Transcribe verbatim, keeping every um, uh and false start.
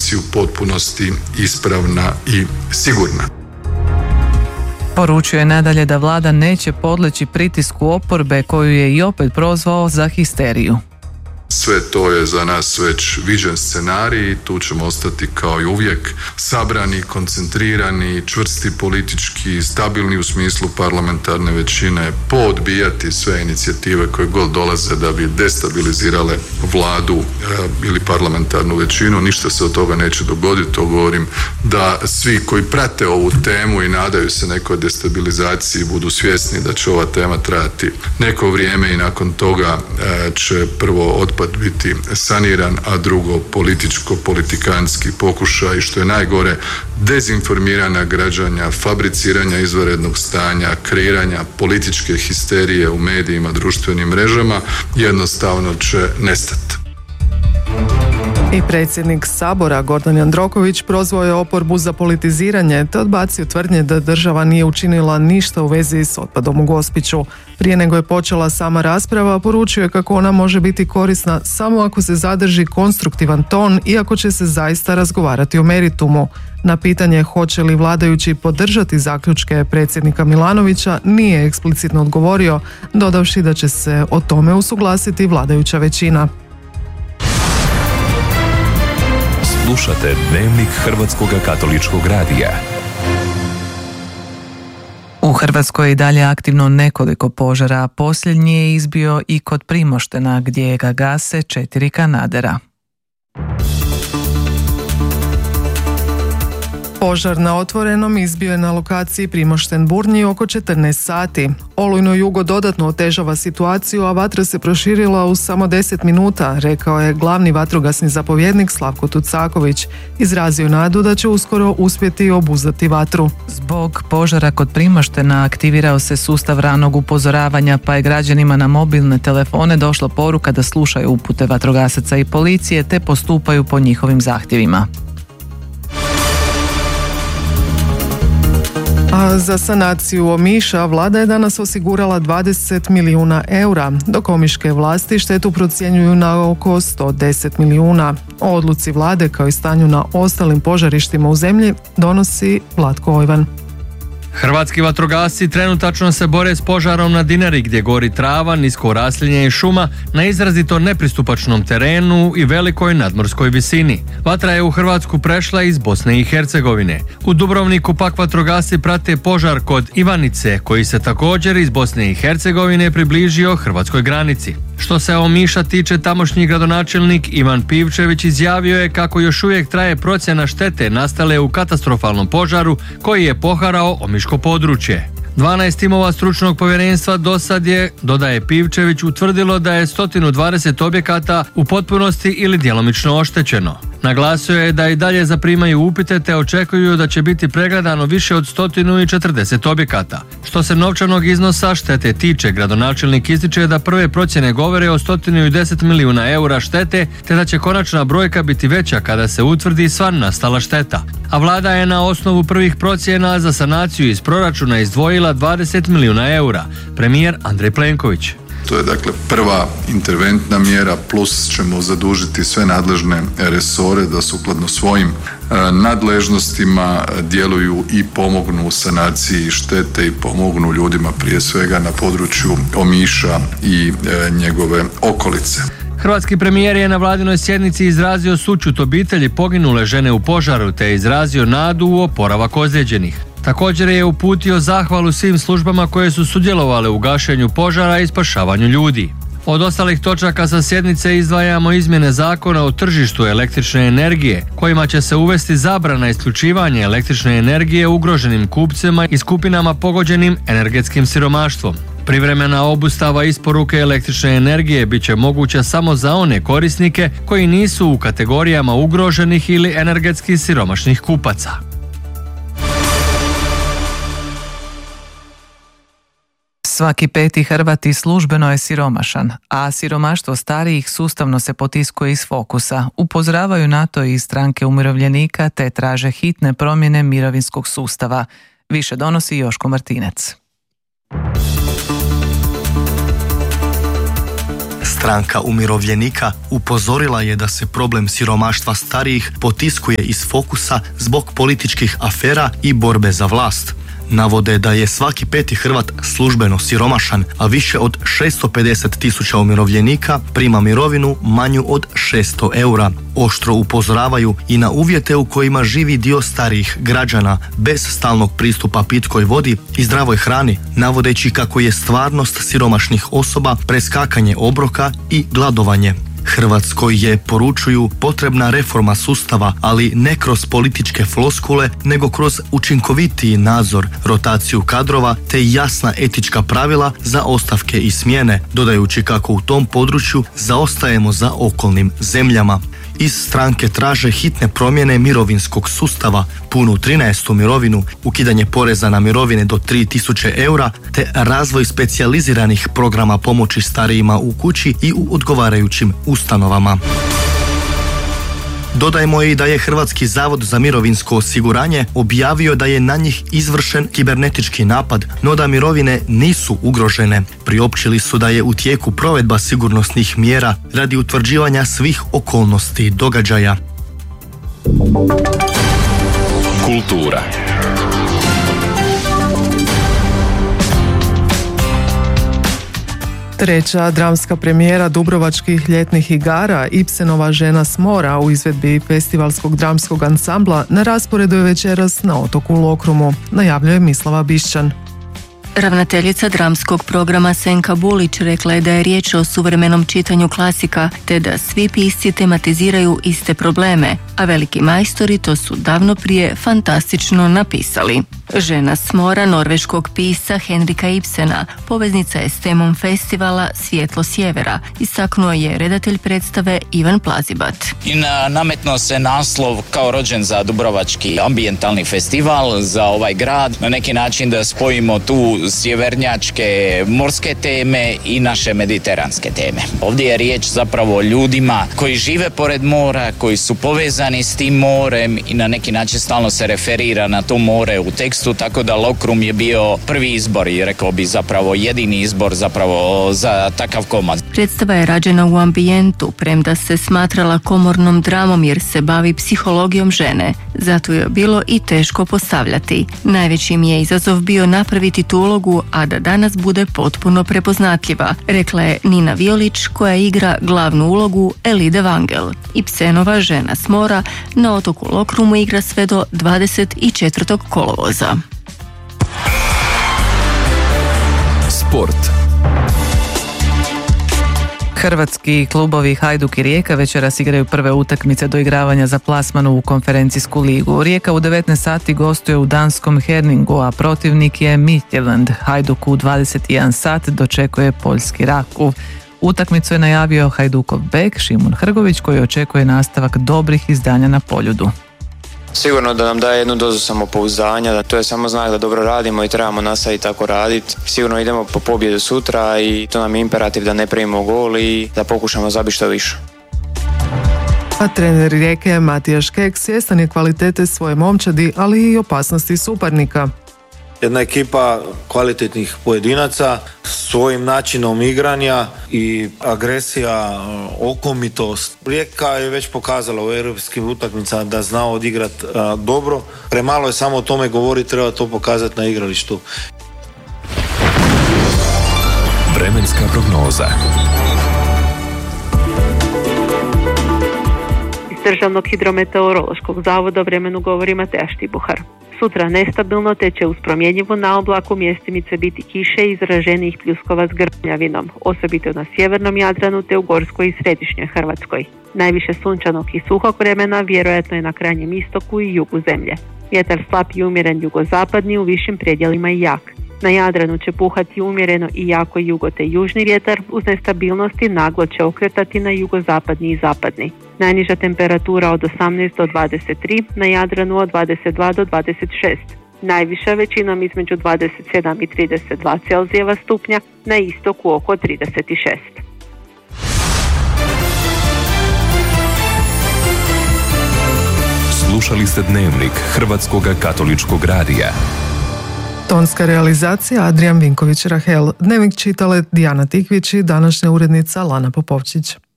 politici u potpunosti ispravna i sigurna. Poručio je nadalje da vlada neće podleći pritisku oporbe koju je i opet prozvao za histeriju. Sve to je za nas već viđen scenarij i tu ćemo ostati kao i uvijek sabrani, koncentrirani, čvrsti politički, stabilni u smislu parlamentarne većine, poodbijati sve inicijative koje god dolaze da bi destabilizirale vladu e, ili parlamentarnu većinu. Ništa se od toga neće dogoditi, to govorim da svi koji prate ovu temu i nadaju se nekoj destabilizaciji budu svjesni da će ova tema trajati neko vrijeme i nakon toga e, će prvo od biti saniran, a drugo političko-politikanski pokušaj, što je najgore, dezinformiranja građana, fabriciranja izvanrednog stanja, kreiranja političke histerije u medijima, društvenim mrežama, jednostavno će nestati. I predsjednik Sabora Gordan Jandroković prozvao je oporbu za politiziranje te odbacio tvrdnje da država nije učinila ništa u vezi s otpadom u Gospiću. Prije nego je počela sama rasprava, poručio je kako ona može biti korisna samo ako se zadrži konstruktivan ton i ako će se zaista razgovarati o meritumu. Na pitanje hoće li vladajući podržati zaključke predsjednika Milanovića nije eksplicitno odgovorio, dodavši da će se o tome usuglasiti vladajuća većina. Slušate Dnevnik Hrvatskog katoličkog radija. U Hrvatskoj je i dalje aktivno nekoliko požara, a posljednji je izbio i kod Primoštena gdje ga gase četiri kanadera. Požar na otvorenom izbio je na lokaciji Primošten Burnji oko četrnaest sati. Olujno jugo dodatno otežava situaciju, a vatra se proširila u samo deset minuta, rekao je glavni vatrogasni zapovjednik Slavko Tucaković. Izrazio nadu da će uskoro uspjeti obuzdati vatru. Zbog požara kod Primoštena aktivirao se sustav ranog upozoravanja, pa je građanima na mobilne telefone došla poruka da slušaju upute vatrogasaca i policije te postupaju po njihovim zahtjevima. A za sanaciju Omiša vlada je danas osigurala dvadeset milijuna eura, dok omiške vlasti štetu procjenjuju na oko sto deset milijuna. O odluci vlade kao i stanju na ostalim požarištima u zemlji donosi Vlatko Ojvan. Hrvatski vatrogasci trenutačno se bore s požarom na Dinari gdje gori trava, nisko raslinje i šuma na izrazito nepristupačnom terenu i velikoj nadmorskoj visini. Vatra je u Hrvatsku prešla iz Bosne i Hercegovine. U Dubrovniku pak vatrogasci prate požar kod Ivanice koji se također iz Bosne i Hercegovine približio hrvatskoj granici. Što se Omiša tiče, tamošnji gradonačelnik Ivan Pivčević izjavio je kako još uvijek traje procjena štete nastale u katastrofalnom požaru koji je poharao omiško područje. dvanaest timova stručnog povjerenstva dosad je, dodaje Pivčević, utvrdilo da je sto dvadeset objekata u potpunosti ili djelomično oštećeno. Naglasio je da i dalje zaprimaju upite te očekuju da će biti pregledano više od sto četrdeset objekata. Što se novčanog iznosa štete tiče, gradonačelnik ističe da prve procjene govore o sto deset milijuna eura štete te da će konačna brojka biti veća kada se utvrdi sva nastala šteta. A vlada je na osnovu prvih procjena za sanaciju iz proračuna izdvojila dvadeset milijuna eura. Premijer Andrej Plenković. To je dakle prva interventna mjera, plus ćemo zadužiti sve nadležne resore da sukladno svojim nadležnostima djeluju i pomognu u sanaciji štete i pomognu ljudima prije svega na području Omiša i njegove okolice. Hrvatski premijer je na vladinoj sjednici izrazio sućut obitelji poginule žene u požaru te je izrazio nadu u oporavak ozlijeđenih. Također je uputio zahvalu svim službama koje su sudjelovale u gašenju požara i spašavanju ljudi. Od ostalih točaka sa sjednice izdvajamo izmjene zakona o tržištu električne energije, kojima će se uvesti zabrana isključivanja električne energije ugroženim kupcima i skupinama pogođenim energetskim siromaštvom. Privremena obustava isporuke električne energije bit će moguća samo za one korisnike koji nisu u kategorijama ugroženih ili energetski siromašnih kupaca. Svaki peti Hrvati službeno je siromašan, a siromaštvo starijih sustavno se potiskuje iz fokusa. Upozoravaju na to i stranke umirovljenika te traže hitne promjene mirovinskog sustava. Više donosi Joško Martinec. Stranka umirovljenika upozorila je da se problem siromaštva starijih potiskuje iz fokusa zbog političkih afera i borbe za vlast. Navode da je svaki peti Hrvat službeno siromašan, a više od šesto pedeset tisuća umirovljenika prima mirovinu manju od šesto eura. Oštro upozoravaju i na uvjete u kojima živi dio starijih građana bez stalnog pristupa pitkoj vodi i zdravoj hrani, navodeći kako je stvarnost siromašnih osoba preskakanje obroka i gladovanje. Hrvatskoj je, poručuju, potrebna reforma sustava, ali ne kroz političke floskule, nego kroz učinkovitiji nadzor, rotaciju kadrova te jasna etička pravila za ostavke i smjene, dodajući kako u tom području zaostajemo za okolnim zemljama. Iz stranke traže hitne promjene mirovinskog sustava, punu trinaestu mirovinu, ukidanje poreza na mirovine do tri tisuće eura, te razvoj specijaliziranih programa pomoći starijima u kući i u odgovarajućim ustanovama. Dodajmo i da je Hrvatski zavod za mirovinsko osiguranje objavio da je na njih izvršen kibernetički napad, no da mirovine nisu ugrožene. Priopćili su da je u tijeku provedba sigurnosnih mjera radi utvrđivanja svih okolnosti događaja. Kultura. Treća dramska premijera Dubrovačkih ljetnih igara Ibsenova Žena s mora u izvedbi festivalskog dramskog ansambla na rasporedu je večeras na otoku Lokrumu, najavljuje Mislava Bišćan. Ravnateljica dramskog programa Senka Bulić rekla je da je riječ o suvremenom čitanju klasika, te da svi pisci tematiziraju iste probleme, a veliki majstori to su davno prije fantastično napisali. Žena s mora norveškog pisca Henrika Ibsena poveznica je s temom festivala Svjetlo sjevera, istaknuo je redatelj predstave Ivan Plazibat. I na, nametno se naslov kao rođen za Dubrovački ambijentalni festival, za ovaj grad, na neki način da spojimo tu sjevernjačke morske teme i naše mediteranske teme. Ovdje je riječ zapravo o ljudima koji žive pored mora, koji su povezani s tim morem i na neki način stalno se referira na to more u tekstu, tako da Lokrum je bio prvi izbor i rekao bi zapravo jedini izbor zapravo za takav komad. Predstava je rađena u ambijentu, premda se smatrala komornom dramom jer se bavi psihologijom žene. Zato je bilo i teško postavljati. Najveći mi je izazov bio napraviti tu ulogu, a da danas bude potpuno prepoznatljiva, rekla je Nina Violić koja igra glavnu ulogu Elide Vangel. Ibsenova Žena s mora na otoku Lokrumu igra sve do dvadeset četvrtog kolovoza. Sport. Hrvatski klubovi Hajduk i Rijeka večeras igraju prve utakmice do igravanja za plasman u konferencijsku ligu. Rijeka u devetnaest sati gostuje u danskom Herningu, a protivnik je Midtjylland. Hajduk u dvadeset jedan sat dočekuje poljski Rakov. Utakmicu je najavio Hajdukov bek Šimun Hrgović koji očekuje nastavak dobrih izdanja na Poljudu. Sigurno da nam daje jednu dozu samopouzdanja, da to je samo znak da dobro radimo i trebamo nastaviti tako raditi. Sigurno idemo po pobjedu sutra i to nam je imperativ da ne primimo gol i da pokušamo zabiti što više. A trener Rijeke Matija Škek svjestan je kvalitete svoje momčadi, ali i opasnosti suparnika. Jedna ekipa kvalitetnih pojedinaca svojim načinom igranja i agresija, okomitost. Rijeka je već pokazala u europskim utakmicama da zna odigrati dobro. Premalo je samo o tome govoriti, treba to pokazati na igralištu. Vremenska prognoza. Iz Državnog hidrometeorološkog zavoda o vremenu govori Mateja Štibuhar. Sutra nestabilno te će uz promjenjivu naoblaku mjestimice biti kiše i izraženijih pljuskova s grmljavinom, osobito na sjevernom Jadranu te u Gorskoj i središnjoj Hrvatskoj. Najviše sunčanog i suhog vremena vjerojatno je na krajnjem istoku i jugu zemlje. Vjetar slab i umjeren jugozapadni, u višim predjelima i jak. Na Jadranu će puhati umjereno i jako jugo te južni vjetar, uz nestabilnosti naglo će okretati na jugozapadni i zapadni. Najniža temperatura od osamnaest do dvadeset tri, na Jadranu od dvadeset dva do dvadeset šest. Najviša većinom između dvadeset sedam i trideset dva Celzijeva stupnja, na istoku oko trideset šest. Slušali ste Dnevnik Hrvatskoga katoličkog radija. Tonska realizacija Adrijan Vinković-Rahel. Dnevnik čitale Dijana Tikvić i današnja urednica Lana Popovčić.